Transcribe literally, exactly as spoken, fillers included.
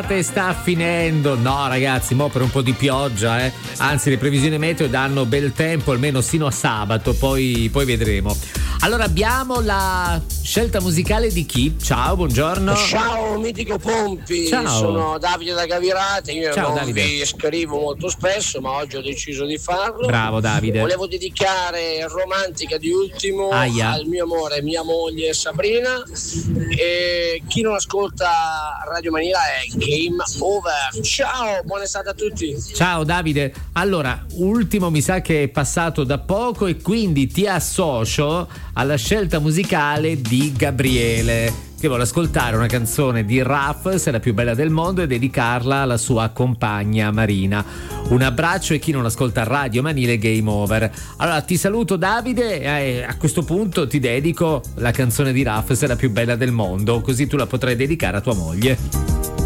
sta finendo. No ragazzi, mo per un po' di pioggia, eh. Anzi, le previsioni meteo danno bel tempo almeno sino a sabato, poi, poi vedremo. Allora abbiamo la scelta musicale di chi? Ciao, buongiorno. Ciao mitico Pompi. Ciao. Sono Davide da Gavirate. Io Ciao, non Davide. vi scrivo molto spesso, ma oggi ho deciso di farlo. Bravo Davide. Volevo dedicare Romantica di Ultimo Aia. al mio amore, mia moglie Sabrina, e chi non ascolta Radio Manila è Game Over. Ciao, buona estate a tutti. Ciao Davide. Allora, ultimo mi sa che è passato da poco e quindi ti associo alla scelta musicale di Gabriele, che vuole ascoltare una canzone di Raf, Se la più bella del mondo, e dedicarla alla sua compagna Marina. Un abbraccio, e chi non ascolta Radio Manile Game Over. Allora ti saluto Davide, e a questo punto ti dedico la canzone di Raf, Se la più bella del mondo, così tu la potrai dedicare a tua moglie.